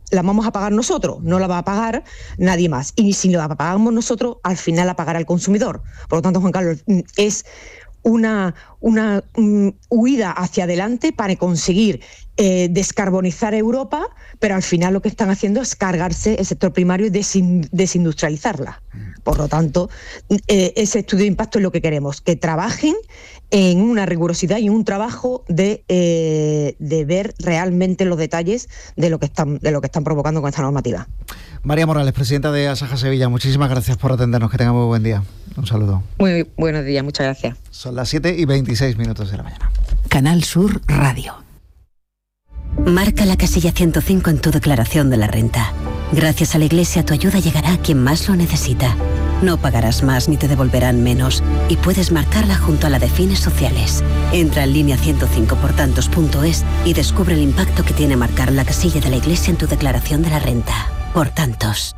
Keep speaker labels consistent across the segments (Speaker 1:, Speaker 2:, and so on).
Speaker 1: la vamos a pagar nosotros, no la va a pagar nadie más. Y si la pagamos nosotros, al final la pagará el consumidor. Por lo tanto, Juan Carlos, es una huida hacia adelante para conseguir descarbonizar Europa, pero al final lo que están haciendo es cargarse el sector primario y desindustrializarla. Por lo tanto, ese estudio de impacto es lo que queremos, que trabajen en una rigurosidad y un trabajo de ver realmente los detalles de lo que están provocando con esta normativa.
Speaker 2: María Morales, presidenta de Asaja Sevilla, muchísimas gracias por atendernos, que tenga muy buen día. Un saludo.
Speaker 1: Muy buenos días, muchas gracias.
Speaker 2: Son las 7:26 de la mañana.
Speaker 3: Canal Sur Radio. Marca la casilla 105 en tu declaración de la renta. Gracias a la Iglesia, tu ayuda llegará a quien más lo necesita. No pagarás más ni te devolverán menos. Y puedes marcarla junto a la de fines sociales. Entra en línea 105portantos.es y descubre el impacto que tiene marcar la casilla de la Iglesia en tu declaración de la renta. Por tantos.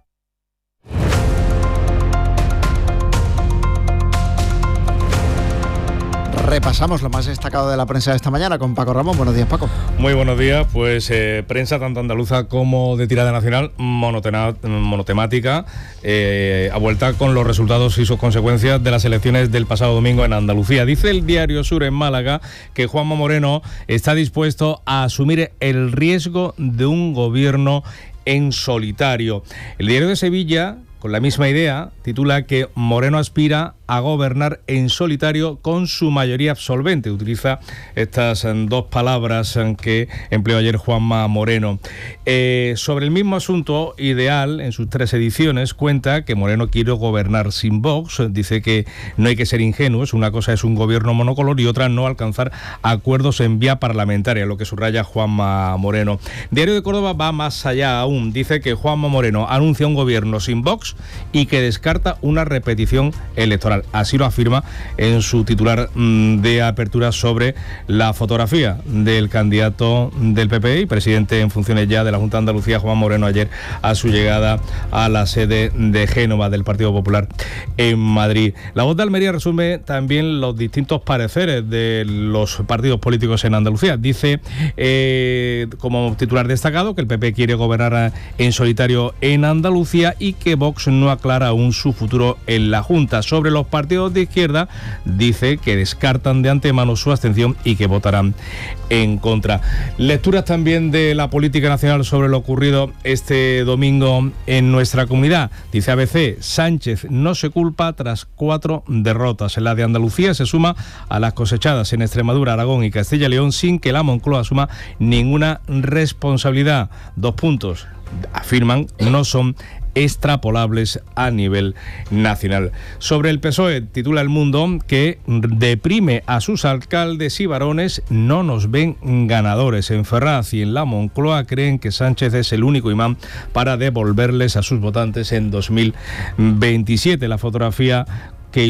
Speaker 2: Repasamos lo más destacado de la prensa de esta mañana con Paco Ramón. Buenos días, Paco.
Speaker 4: Muy buenos días. Pues prensa tanto andaluza como de tirada nacional, monotemática, a vuelta con los resultados y sus consecuencias de las elecciones del pasado domingo en Andalucía. Dice el diario Sur en Málaga que Juanma Moreno está dispuesto a asumir el riesgo de un gobierno en solitario. El diario de Sevilla, con la misma idea, titula que Moreno aspira a gobernar en solitario con su mayoría absolvente. Utiliza estas dos palabras que empleó ayer Juanma Moreno. Sobre el mismo asunto, Ideal, en sus 3 ediciones, cuenta que Moreno quiere gobernar sin Vox. Dice que no hay que ser ingenuos. Una cosa es un gobierno monocolor y otra no alcanzar acuerdos en vía parlamentaria, lo que subraya Juanma Moreno. Diario de Córdoba va más allá aún. Dice que Juanma Moreno anuncia un gobierno sin Vox y que descarta una repetición electoral. Así lo afirma en su titular de apertura sobre la fotografía del candidato del PP y presidente en funciones ya de la Junta de Andalucía, Juanma Moreno, ayer a su llegada a la sede de Génova del Partido Popular en Madrid. La Voz de Almería resume también los distintos pareceres de los partidos políticos en Andalucía. Dice, como titular destacado, que el PP quiere gobernar en solitario en Andalucía y que Vox no aclara aún su futuro en la Junta. Sobre los partidos de izquierda, dice que descartan de antemano su abstención y que votarán en contra. Lecturas también de la política nacional sobre lo ocurrido este domingo en nuestra comunidad. Dice ABC, Sánchez no se culpa tras 4 derrotas. La de Andalucía se suma a las cosechadas en Extremadura, Aragón y Castilla y León sin que la Moncloa asuma ninguna responsabilidad. 2 puntos, afirman, no son extrapolables a nivel nacional. Sobre el PSOE, titula El Mundo que deprime a sus alcaldes y varones, no nos ven ganadores. En Ferraz y en la Moncloa creen que Sánchez es el único imán para devolverles a sus votantes en 2027. La fotografía que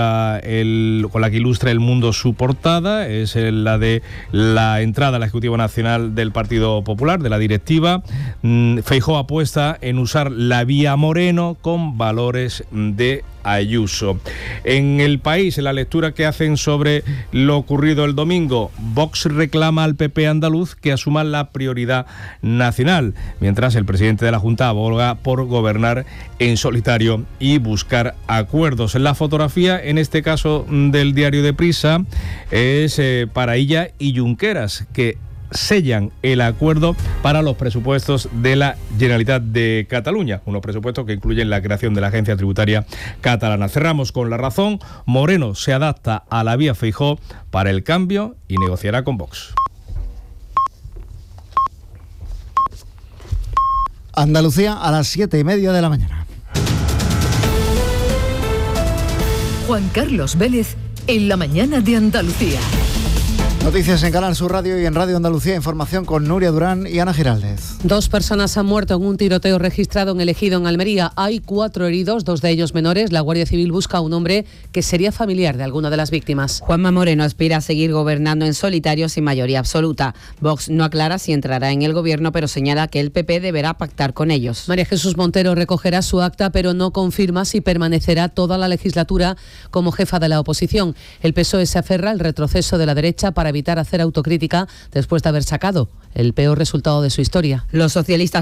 Speaker 4: con la que ilustra El Mundo su portada es la de la entrada a la Ejecutiva Nacional del Partido Popular, de la directiva. Feijóo apuesta en usar la vía Moreno con valores de Ayuso. En El País, en la lectura que hacen sobre lo ocurrido el domingo, Vox reclama al PP andaluz que asuma la prioridad nacional, mientras el presidente de la Junta aboga por gobernar en solitario y buscar acuerdos. La fotografía, en este caso del diario de Prisa, es para Illa y Junqueras, que sellan el acuerdo para los presupuestos de la Generalitat de Cataluña, unos presupuestos que incluyen la creación de la Agencia Tributaria Catalana. Cerramos con La Razón. Moreno se adapta a la vía Feijóo para el cambio y negociará con Vox.
Speaker 2: Andalucía a las 7:30 de la mañana.
Speaker 5: Juan Carlos Vélez en la mañana de Andalucía.
Speaker 2: Noticias en Canal Sur Radio y en Radio Andalucía. Información con Nuria Durán y Ana Giraldez.
Speaker 6: 2 personas han muerto en un tiroteo registrado en El Ejido, en Almería. Hay 4 heridos, 2 de ellos menores. La Guardia Civil busca a un hombre que sería familiar de alguna de las víctimas.
Speaker 7: Juanma Moreno aspira a seguir gobernando en solitario sin mayoría absoluta. Vox no aclara si entrará en el gobierno, pero señala que el PP deberá pactar con ellos.
Speaker 6: María Jesús Montero recogerá su acta, pero no confirma si permanecerá toda la legislatura como jefa de la oposición. El PSOE se aferra al retroceso de la derecha para evitar hacer autocrítica después de haber sacado el peor resultado de su historia.
Speaker 7: Los socialistas